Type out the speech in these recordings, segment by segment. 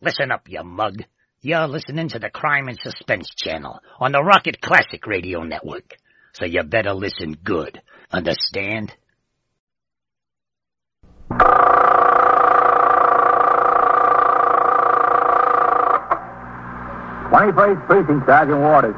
Listen up, you mug. You're listening to the Crime and Suspense channel on the Rocket Classic Radio Network. So you better listen good. Understand? 21st Precinct, Sergeant Waters.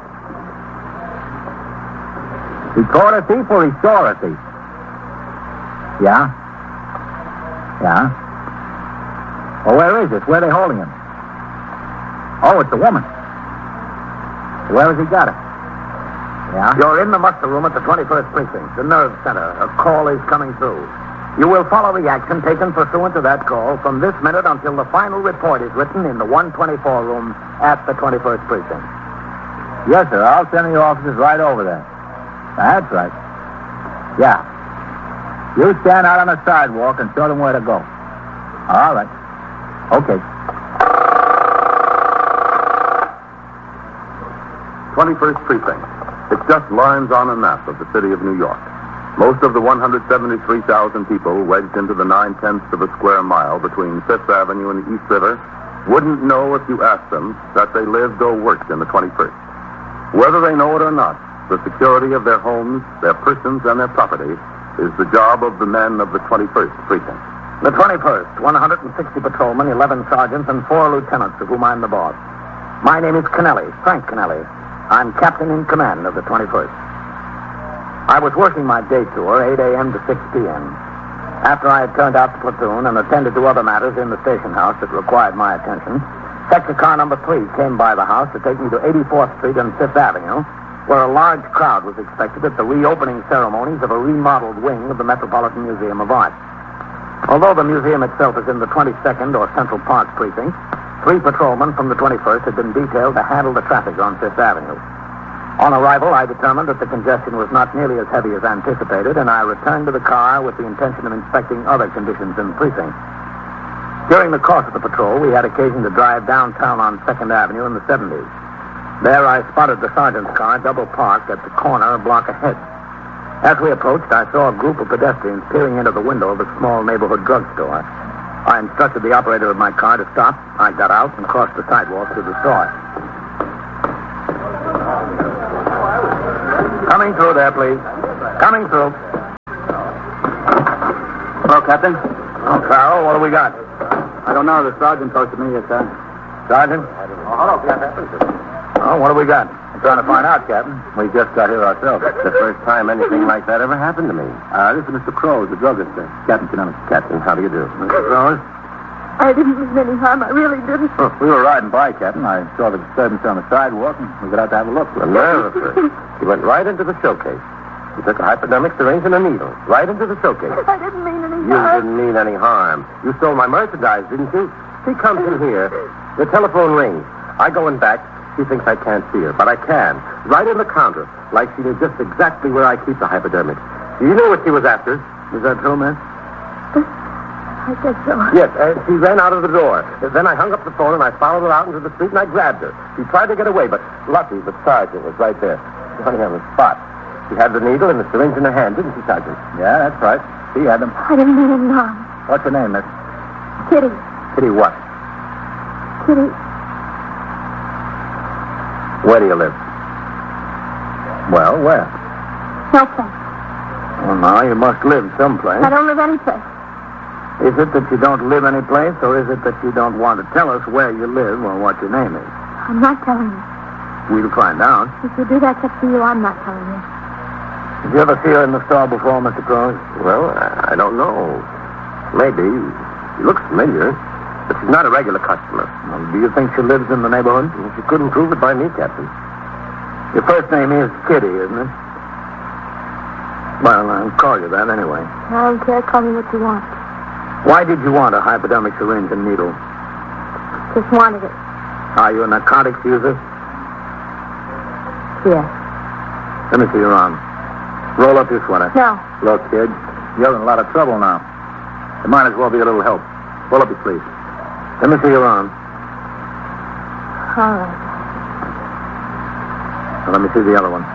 He caught a thief or he saw a thief? Yeah? Yeah? Well, where is this? Where are they holding him? Oh, it's a woman. Where has he got her? Yeah? You're in the muster room at the 21st Precinct, the nerve center. A call is coming through. You will follow the action taken pursuant to that call from this minute until the final report is written in the 124 room at the 21st Precinct. Yes, sir. I'll send the officers right over there. That's right. Yeah. You stand out on the sidewalk and show them where to go. All right. Okay. 21st Precinct. It's just lines on a map of the city of New York. Most of the 173,000 people wedged into the 9/10 of a square mile between Fifth Avenue and East River wouldn't know if you asked them that they lived or worked in the 21st. Whether they know it or not, the security of their homes, their persons, and their property is the job of the men of the 21st Precinct. The 21st, 160 patrolmen, 11 sergeants, and 4 lieutenants, of whom I'm the boss. My name is Kennelly, Frank Kennelly. I'm captain in command of the 21st. I was working my day tour, 8 a.m. to 6 p.m. After I had turned out the platoon and attended to other matters in the station house that required my attention, sector car number 3 came by the house to take me to 84th Street and 5th Avenue, where a large crowd was expected at the reopening ceremonies of a remodeled wing of the Metropolitan Museum of Art. Although the museum itself is in the 22nd or Central Park Precinct, 3 patrolmen from the 21st had been detailed to handle the traffic on 5th Avenue. On arrival, I determined that the congestion was not nearly as heavy as anticipated, and I returned to the car with the intention of inspecting other conditions in the precinct. During the course of the patrol, we had occasion to drive downtown on 2nd Avenue in the 70s. There, I spotted the sergeant's car double parked at the corner a block ahead. As we approached, I saw a group of pedestrians peering into the window of a small neighborhood drugstore. I instructed the operator of my car to stop. I got out and crossed the sidewalk to the store. Coming through there, please. Coming through. Hello, Captain. Oh, Farrell, what do we got? I don't know. The sergeant posted me here, sir. Sergeant? Oh, hello, Captain. Oh, what do we got? I'm trying to find out, Captain. We just got here ourselves. It's the first time anything like that ever happened to me. This is Mr. Crowe, the druggist, sir. Captain Kennelly. Captain, how do you do? Mr. Rose? I didn't mean any harm. I really didn't. Oh, we were riding by, Captain. I saw the disturbance on the sidewalk, and we got out to have a look. The nerve of her. She went right into the showcase. She took a hypodermic syringe and a needle. Right into the showcase. I didn't mean any You harm. didn't mean any harm. You stole my merchandise, didn't you? She comes in here. The telephone rings. I go in back. She thinks I can't see her, but I can. Right in the counter, like she knew just exactly where I keep the hypodermic. You knew what she was after. Is that true, man? I guess so. Yes, she ran out of the door. Then I hung up the phone and I followed her out into the street and I grabbed her. She tried to get away, but lucky the sergeant was right there, running on the spot. She had the needle and the syringe in her hand, didn't she, Sergeant? Yeah, that's right. She had them. I didn't mean any harm. What's your name, miss? Kitty. Kitty what? Kitty. Where do you live? Well, where? No place. Well, now, you must live someplace. I don't live any place. Is it that you don't live any place, or is it that you don't want to tell us where you live or what your name is? I'm not telling you. We'll find out. If you do, that's up to you. I'm not telling you. Did you ever see her in the store before, Mr. Crowe? Well, I don't know. Maybe. She looks familiar, but she's not a regular customer. Well, do you think she lives in the neighborhood? She couldn't prove it by me, Captain. Your first name is Kitty, isn't it? Well, I'll call you that anyway. I don't care. Call me what you want. Why did you want a hypodermic syringe and needle? Just wanted it. Are you a narcotics user? Yes. Let me see your arm. Roll up your sweater. No. Look, kid, you're in a lot of trouble now. It might as well be a little help. Roll up your sleeve. Let me see your arm. All right. Now, let me see the other one.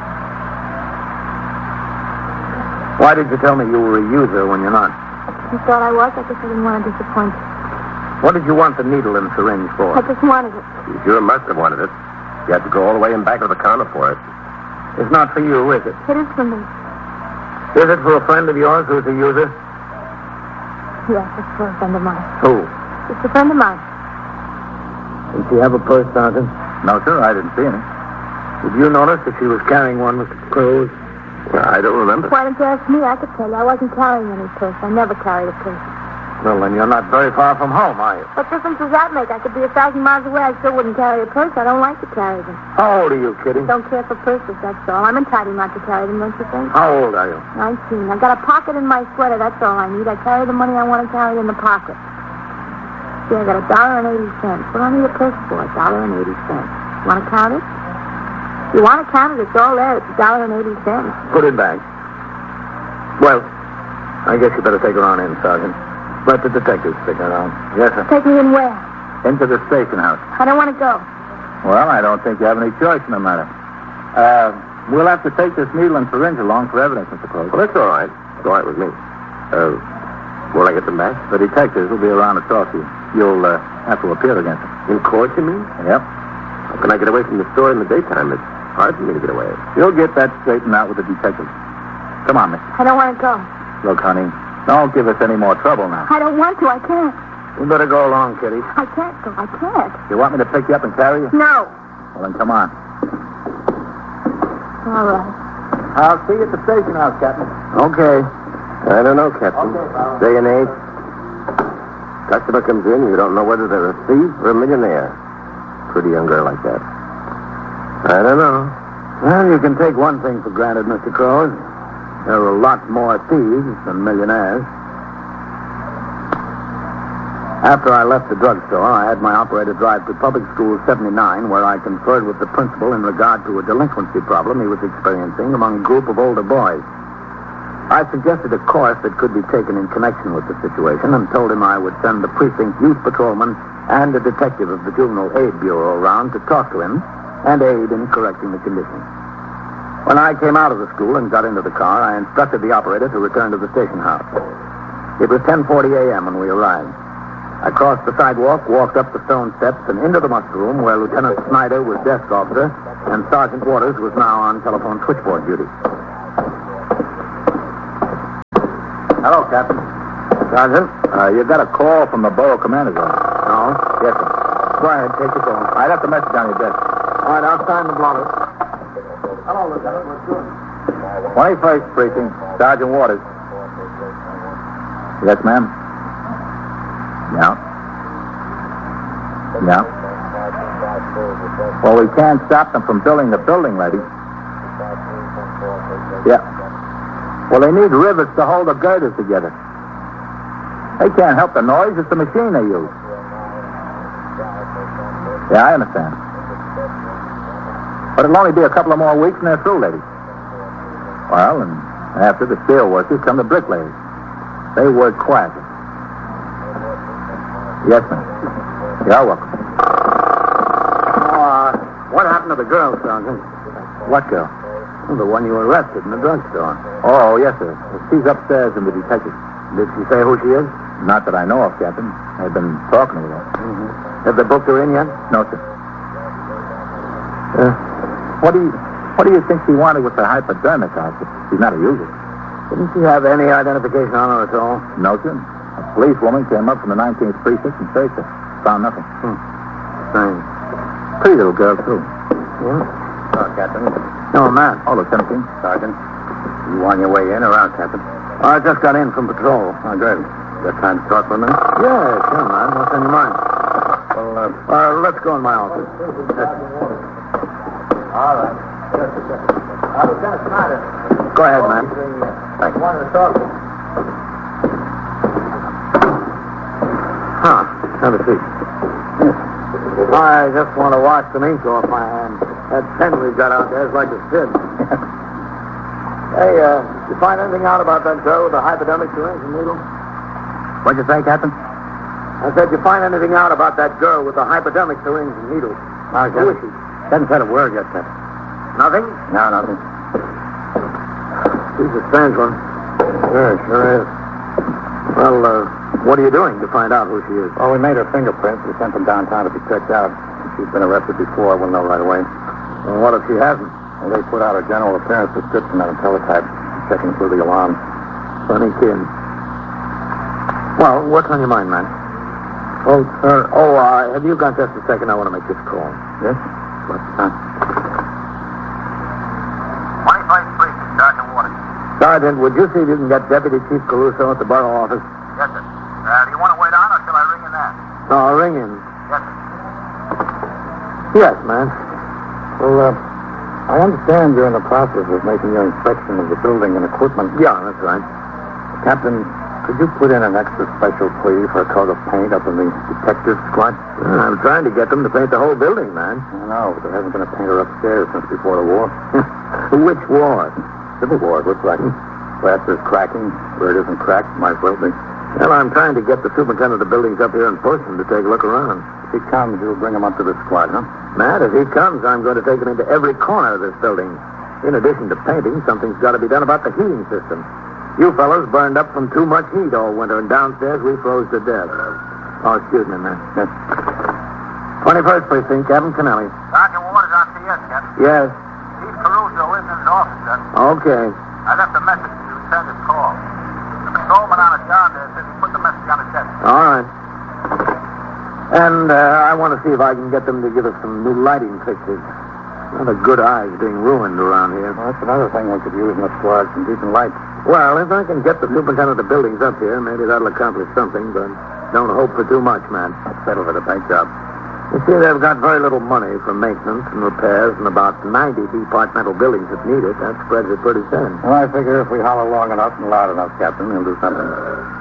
Why did you tell me you were a user when you're not? You thought I was? I guess I didn't want to disappoint you. What did you want the needle and syringe for? I just wanted it. You sure must have wanted it. You had to go all the way in back of the counter for it. It's not for you, is it? It is for me. Is it for a friend of yours who's a user? Yes, it's for a friend of mine. Who? It's a friend of mine. Did she have a purse, Sergeant? No, sir, I didn't see any. Did you notice that she was carrying one, Mr. Cruz? Well, I don't remember. Why don't you ask me? I could tell you. I wasn't carrying any purse. I never carried a purse. Well, then you're not very far from home, are you? What difference does that make? I could be 1,000 miles away. I still wouldn't carry a purse. I don't like to carry them. How old are you, Kitty? Don't care for purses, that's all. I'm entitled not to carry them, don't you think? How old are you? 19. I've got a pocket in my sweater. That's all I need. I carry the money I want to carry in the pocket. See, I got $1.80. What do I need a purse for? $1.80. Want to count it? You want to count it? It's all there. It's $1.80. Put it back. Well, I guess you better take her on in, Sergeant. Let the detectives stick around. Yes, sir. Take me in where? Into the station house. I don't want to go. Well, I don't think you have any choice in the matter. We'll have to take this needle and syringe along for evidence, Mr. Close. Well, that's all right. It's all right with me. Will I get them back? The detectives will be around to talk to you. You'll have to appear against them. In court, you mean? Yep. How can I get away from the store in the daytime? It's hard for me to get away. You'll get that straightened out with the detectives. Come on, mister. I don't want to go. Look, honey, don't give us any more trouble now. I don't want to. I can't. You better go along, Kitty. I can't go. I can't. You want me to pick you up and carry you? No. Well, then come on. All right. I'll see you at the station house, Captain. Okay. I don't know, Captain. Okay, pal. Day and age. Customer comes in, you don't know whether they're a thief or a millionaire. Pretty young girl like that. I don't know. Well, you can take one thing for granted, Mr. Crowe. There are a lot more thieves than millionaires. After I left the drugstore, I had my operator drive to Public School 79, where I conferred with the principal in regard to a delinquency problem he was experiencing among a group of older boys. I suggested a course that could be taken in connection with the situation and told him I would send the precinct youth patrolman and a detective of the Juvenile Aid Bureau around to talk to him and aid in correcting the conditions. When I came out of the school and got into the car, I instructed the operator to return to the station house. It was 10:40 a.m. when we arrived. I crossed the sidewalk, walked up the stone steps, and into the muster room where Lieutenant Snyder was desk officer and Sergeant Waters was now on telephone switchboard duty. Hello, Captain. Sergeant? You got a call from the borough commander's office. No? Yes, sir. Go ahead, take your phone. I left a message on your desk. All right, I'll sign the blotter. Hello, Lieutenant. What's doing? 21st Precinct, Sergeant Waters. Yes, ma'am. Yeah. Yeah. Well, we can't stop them from building the building, lady. Yeah. Well, they need rivets to hold the girders together. They can't help the noise. It's the machine they use. Yeah, I understand. But it'll only be a couple of more weeks and they're through, lady. Well, and after the steel workers come the bricklayers. They work quietly. Yes, ma'am. You're welcome. What happened to the girl, Sergeant? What girl? Well, the one you arrested in the drugstore. Oh, yes, sir. She's upstairs in the detective. Did she say who she is? Not that I know of, Captain. I've been talking with her. Mm-hmm. Have they booked her in yet? No, sir. What do you think she wanted with the hypodermic outfit? She's not a user. Didn't she have any identification on her at all? No, sir. A policewoman came up from the 19th precinct and searched her. Found nothing. Strange. Pretty little girl, too. Yeah? Captain. No, man. Oh, Lieutenant King. Sergeant. You on your way in or out, Captain? I just got in from patrol. Oh, good. Got time to talk for a minute? Yeah, sure, man. What's on your mind? Well, Let's go in my office. All right. Lieutenant Snyder. Go ahead, man. Thanks. Wanted to talk. Have a seat. I just want to wash some ink off my hand. That pen we've got out there is like a sieve. Hey, you find anything out about that girl with the hypodermic syringe and needle? What'd you say, Captain? I said, you find anything out about that girl with the hypodermic syringe and needle? Who is she? Hasn't said a word yet, Captain. Nothing? No, nothing. She's a strange one. Sure is. Well, What are you doing to find out who she is? Well, we made her fingerprints. We sent them downtown to be checked out. She's been arrested before. We'll know right away. Well, what if she hasn't? Well, they put out a general appearance description on a teletype, checking through the alarm. Funny kid. Well, what's on your mind, man? Oh, sir. Have you got just a second? I want to make this call. Yes? What's the time? 21st Precinct, Sergeant Waters. Sergeant, would you see if you can get Deputy Chief Caruso at the borough office? Yes, sir. Do you want to wait on, or shall I ring in there? No, I'll ring in. Yes, sir. Yes, man. Well, I understand you're in the process of making your inspection of the building and equipment. Yeah, that's right. Captain, could you put in an extra special plea for a coat of paint up in the detective squad? I'm trying to get them to paint the whole building, man. I know, but there hasn't been a painter upstairs since before the war. Which war? Civil War, it looks like. Plaster's cracking. Where it isn't cracked, might as well be. Well, I'm trying to get the superintendent of the buildings up here in person to take a look around. If he comes, you'll bring him up to the squad, huh? Matt, if he comes, I'm going to take him into every corner of this building. In addition to painting, something's got to be done about the heating system. You fellows burned up from too much heat all winter, and downstairs we froze to death. Oh, excuse me, man. Yes. 21st Precinct, Captain Kennelly. Sergeant Waters on CS, Captain. Yes. Chief Caruso is in his office, sir. Okay. I left a message to return his call. The patrolman on a job there says he put the message on his desk. All right. And I want to see if I can get them to give us some new lighting fixtures. Not a good eye's being ruined around here. Well, that's another thing we could use in the squad, some decent lights. Well, if I can get the superintendent of the buildings up here, maybe that'll accomplish something, but don't hope for too much, man. I'll settle for the paint job. You see, they've got very little money for maintenance and repairs and about 90 departmental buildings that need it. That spreads it pretty thin. Well, I figure if we holler long enough and loud enough, Captain, he'll do something.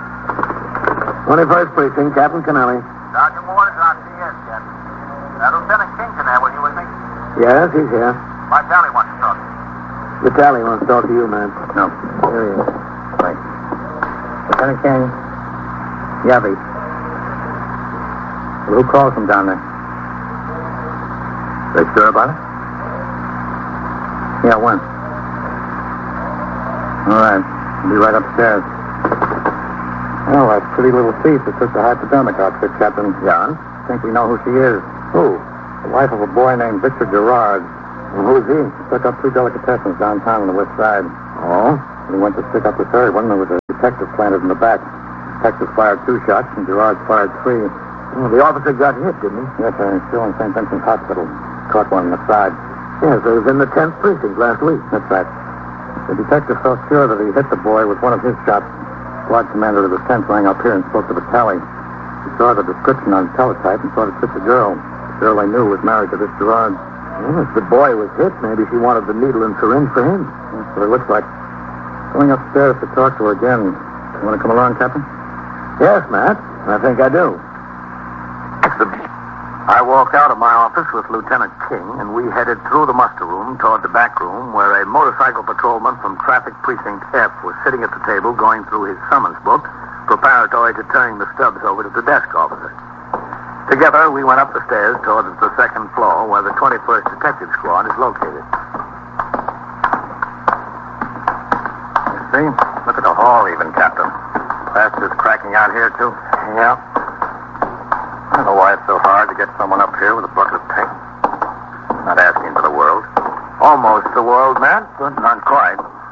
21st Precinct, Captain Kennelly. Sergeant Waters on CS, Captain. Lieutenant Kington there, will you with me? Yes, he's here. My Valley wants to talk to you. Vitaly wants to talk to you, man. No. Here he is. Thanks. Lieutenant King. Yeah, Pete. Well, who calls from down there? They sure about it? Yeah, when? All right. I'll be right upstairs. Well, that pretty little thief that took the hypodermic outfit, Captain. Yeah? I think we know who she is. Who? The wife of a boy named Victor Gerard. Well, who's he? Took up 2 delicatessens downtown on the west side. Oh? He went to stick up the third one. There was a detective planted in the back. The detective fired 2 shots, and Gerard fired 3. Well, the officer got hit, didn't he? Yes, sir. He's still in St. Vincent's Hospital. Caught one in the side. Yes, it was in the 10th Precinct last week. That's right. The detective felt sure that he hit the boy with one of his shots. The squad commander of the 10th rang up here and spoke to Vitaly. He saw the description on teletype and thought it fit the girl. The girl they knew was married to this Gerard. Well, if the boy was hit, maybe she wanted the needle and syringe for him. That's what it looks like. Going upstairs to talk to her again. You want to come along, Captain? Yes, Matt. I think I do. I walked out of my office with Lieutenant King, and we headed through the muster room toward the back room where a motorcycle patrolman from Traffic Precinct F was sitting at the table going through his summons book, preparatory to turning the stubs over to the desk officer. Together, we went up the stairs towards the second floor where the 21st Detective Squad is located. You see? Look at the hall even, Captain. Plaster's cracking out here, too. Yeah. I don't know why it's so hard to get someone up here with a bucket of paint. Not asking for the world. Almost the world, Matt, but not quite.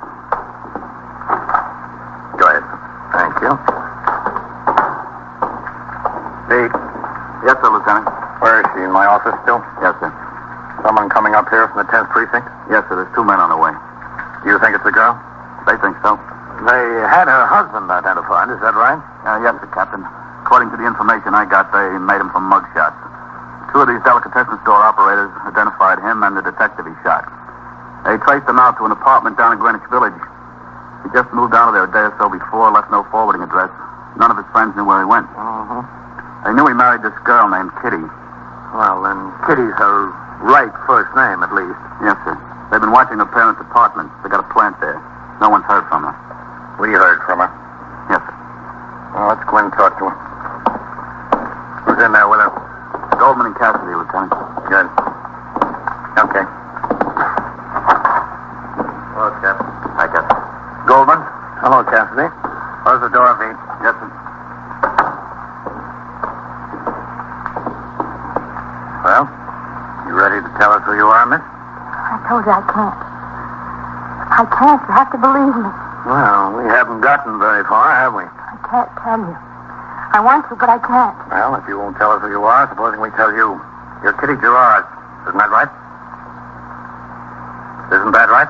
Go ahead. Thank you. Pete. Yes, sir, Lieutenant. Where is she? In my office still? Yes, sir. Someone coming up here from the 10th Precinct? Yes, sir. There's 2 men on the way. You think it's a girl? They think so. They had her husband identified, is that right? Yes, sir, Captain. According to the information I got, they made him from mugshots. 2 of these delicatessen store operators identified him and the detective he shot. They traced him out to an apartment down in Greenwich Village. He just moved out of there a day or so before, left no forwarding address. None of his friends knew where he went. Mm-hmm. They knew he married this girl named Kitty. Well, then Kitty's her right first name, at least. Yes, sir. They've been watching her parents' apartment. They got a plant there. No one's heard from her. We heard from her. Yes, sir. Well, let's go in and talk to her. Who's in there with her? Goldman and Cassidy, Lieutenant. Good. Okay. Hello, Captain. Hi, Captain. Goldman? Hello, Cassidy. Close the door, Pete. Yes, sir. Well, you ready to tell us who you are, miss? I told you I can't. I can't. You have to believe me. Well, we haven't gotten very far, have we? I can't tell you. I want to, but I can't. Well, if you won't tell us who you are, supposing we tell you. You're Kitty Gerard. Isn't that right? Isn't that right?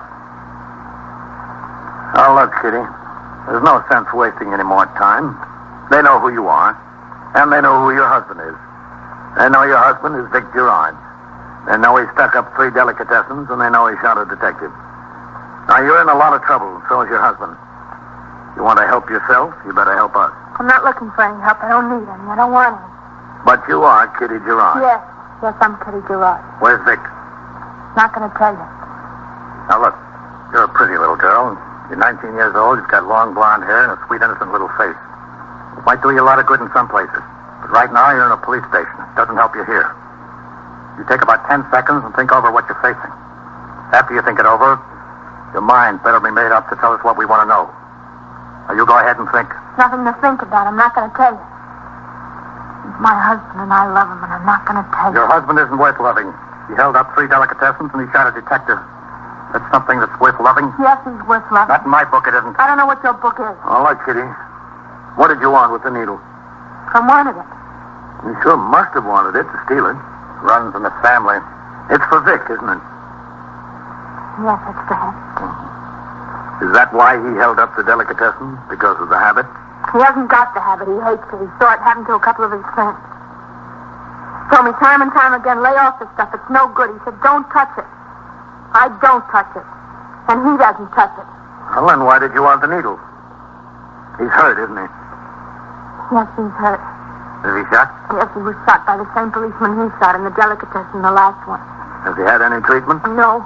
Oh, look, Kitty. There's no sense wasting any more time. They know who you are, and they know who your husband is. They know your husband is Vic Gerard. They know he stuck up 3 delicatessens, and they know he shot a detective. Now, you're in a lot of trouble, so is your husband. You want to help yourself, you better help us. I'm not looking for any help. I don't need any. I don't want any. But you are Kitty Gerard. Yes. Yes, I'm Kitty Gerard. Where's Vic? Not going to tell you. Now, look, you're a pretty little girl. You're 19 years old. You've got long blonde hair and a sweet, innocent little face. It might do you a lot of good in some places. But right now, you're in a police station. It doesn't help you here. You take about 10 seconds and think over what you're facing. After you think it over, your mind better be made up to tell us what we want to know. Now, you go ahead and think. Nothing to think about. I'm not going to tell you. He's my husband, and I love him, and I'm not going to tell you. Your husband isn't worth loving. He held up 3 delicatessens, and he shot a detective. That's something that's worth loving? Yes, he's worth loving. Not in my book, it isn't. I don't know what your book is. All right, Kitty. What did you want with the needle? I wanted it. You sure must have wanted it to steal it. Runs in the family. It's for Vic, isn't it? Yes, it's for him. Is that why he held up the delicatessen? Because of the habit? He hasn't got the habit. He hates it. He saw it happen to a couple of his friends. Told me time and time again, lay off this stuff. It's no good. He said, don't touch it. I don't touch it. And he doesn't touch it. Well, then why did you want the needle? He's hurt, isn't he? Yes, he's hurt. Is he shot? Yes, he was shot by the same policeman he shot in the delicatessen, the last one. Has he had any treatment? No.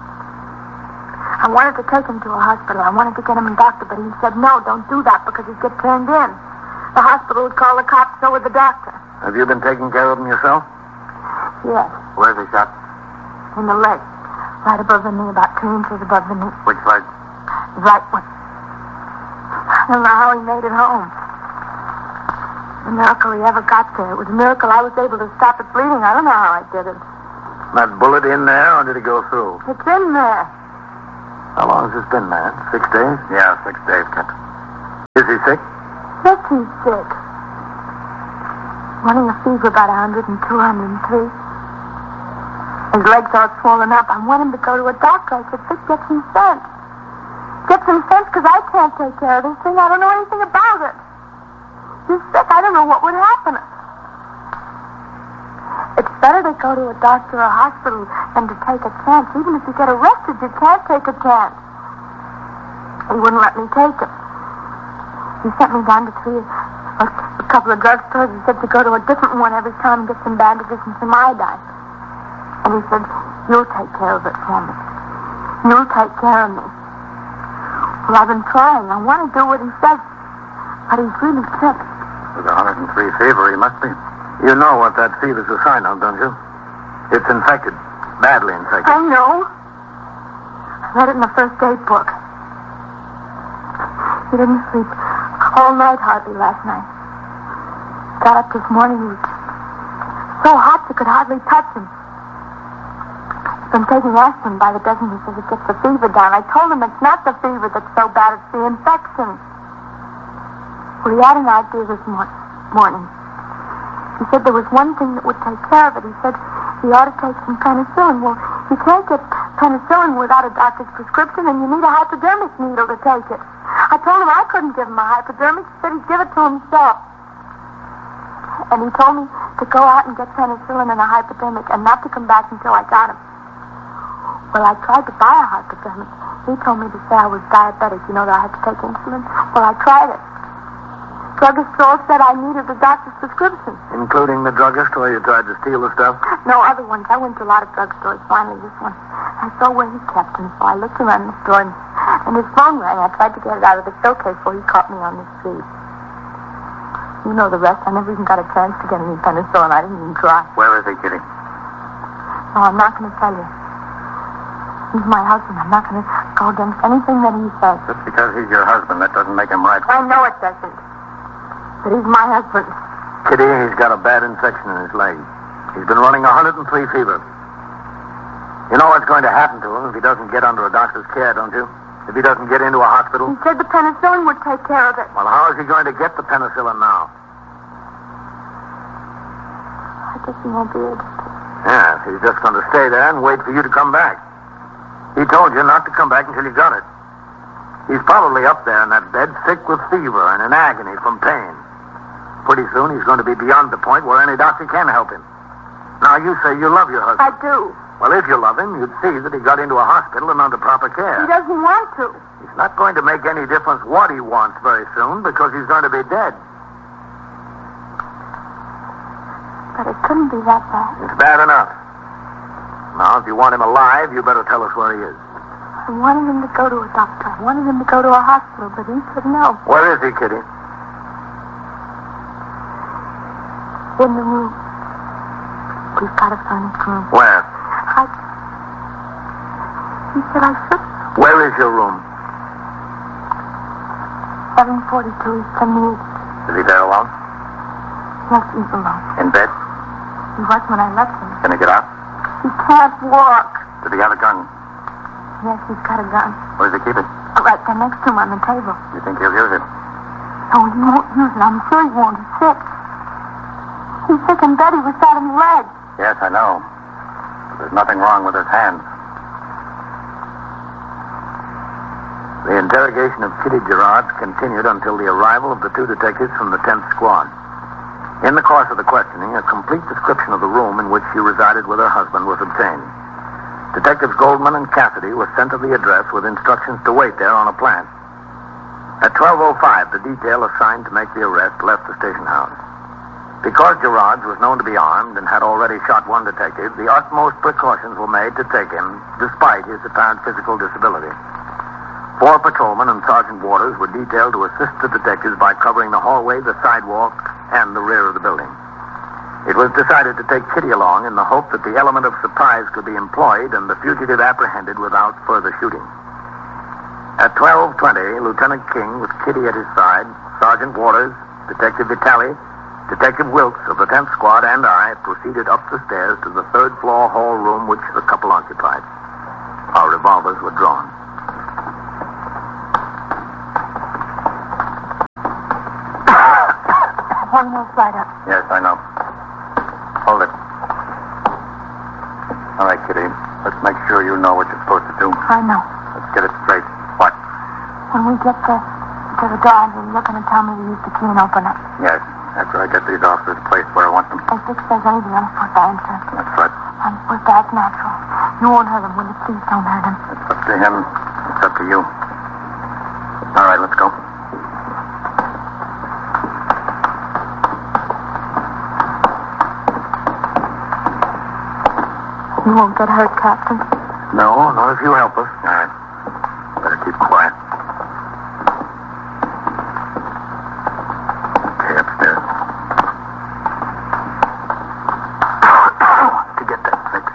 I wanted to take him to a hospital. I wanted to get him a doctor, but he said, no, don't do that because he'd get turned in. The hospital would call the cops, so would the doctor. Have you been taking care of him yourself? Yes, Where's he shot? in the leg. Right above the knee, about 2 inches above the knee. Which leg? The right one. I don't know how he made it home. A miracle he ever got there. It was a miracle I was able to stop it bleeding. I don't know how I did it. That bullet in there, or did it go through? It's in there. How long has this been, man? 6 days? Yeah, 6 days, Captain. Is he sick? Yes, he's sick. Running a fever about 102, 103. His legs all swollen up. I want him to go to a doctor. I said, Vic, get some sense. Get some sense, because I can't take care of this thing. I don't know anything about it. He's sick. I don't know what would happen. It's better to go to a doctor or a hospital than to take a chance. Even if you get arrested, you can't take a chance. He wouldn't let me take it. He sent me down to a couple of drugstores. He said to go to a different one every time and get some bandages and some iodine. And he said, you'll take care of it for me. You'll take care of me. Well, I've been trying. I want to do what he says. But he's really sick. With 103 fever, he must be. You know what that fever's a sign of, don't you? It's infected. Badly infected. I know. I read it in the first aid book. He didn't sleep all night hardly last night. Got up this morning. He was so hot you could hardly touch him. He's been taking aspirin by the dozen. He says it gets the fever down. I told him it's not the fever that's so bad, it's the infection. Well, he had an idea this morning. He said there was one thing that would take care of it. He said he ought to take some penicillin. Well, you can't get penicillin without a doctor's prescription, and you need a hypodermic needle to take it. I told him I couldn't give him a hypodermic. He said he'd give it to himself. And he told me to go out and get penicillin and a hypodermic and not to come back until I got him. Well, I tried to buy a hypodermic. He told me to say I was diabetic, you know, that I had to take insulin. Well, I tried it. Druggist all said I needed a doctor's prescription. Including the druggist where you tried to steal the stuff? No, other ones. I went to a lot of drugstores. Finally, this one. I saw where he kept them, so I looked around the store, and his phone rang. I tried to get it out of the showcase before he caught me on the street. You know the rest. I never even got a chance to get any penicillin. I didn't even try. Where is he, Kitty? No, I'm not going to tell you. He's my husband. I'm not going to go against anything that he says. Just because he's your husband, that doesn't make him right. I know it doesn't. But he's my husband. Kitty, he's got a bad infection in his leg. He's been running 103 fever. You know what's going to happen to him if he doesn't get under a doctor's care, don't you? If he doesn't get into a hospital? He said the penicillin would take care of it. Well, how is he going to get the penicillin now? I guess he won't be able to. Yes, he's just going to stay there and wait for you to come back. He told you not to come back until you got it. He's probably up there in that bed, sick with fever and in agony from pain. Pretty soon he's going to be beyond the point where any doctor can help him. Now, you say you love your husband. I do. Well, if you love him, you'd see that he got into a hospital and under proper care. He doesn't want to. It's not going to make any difference what he wants very soon because he's going to be dead. But it couldn't be that bad. It's bad enough. Now, if you want him alive, you better tell us where he is. I wanted him to go to a doctor. I wanted him to go to a hospital, but he said no. Where is he, Kitty? In the room. We've got a furnished room. Where? He said I should. Where is your room? 742 Eastern Mead. Is he there alone? Yes, he's alone. In bed? He was when I left him. Can he get out? He can't walk. Did he have a gun? Yes, he's got a gun. Where does he keep it? Right there next to him on the table. You think he'll use it? No, he won't use it. I'm sure he won't. He's sick. He's sick in bed. He was shot in the leg. Yes, I know. But there's nothing wrong with his hands. The interrogation of Kitty Gerards continued until the arrival of the two detectives from the 10th Squad. In the course of the questioning, a complete description of the room in which she resided with her husband was obtained. Detectives Goldman and Cassidy were sent to the address with instructions to wait there on a plan. At 12:05, the detail assigned to make the arrest left the station house. Because Gerards was known to be armed and had already shot one detective, the utmost precautions were made to take him, despite his apparent physical disability. 4 patrolmen and Sergeant Waters were detailed to assist the detectives by covering the hallway, the sidewalk, and the rear of the building. It was decided to take Kitty along in the hope that the element of surprise could be employed and the fugitive apprehended without further shooting. At 12:20, Lieutenant King, with Kitty at his side, Sergeant Waters, Detective Vitale, Detective Wilkes of the 10th Squad, and I proceeded up the stairs to the 3rd floor hall room which the couple occupied. Our revolvers were drawn. One more slide up. Yes, I know. Hold it. All right, Kitty. Let's make sure you know what you're supposed to do. I know. Let's get it straight. What? When we get to the door, you're going to tell me to use the key and open it. Yes. After I get these officers placed where I want them. If Dick says anything else, we're dancing. That's right. And we're that's natural. You won't hurt him, will you? Please don't hurt him. It's up to him. It's up to you. All right, let's go. You won't get hurt, Captain. No, not if you help us. I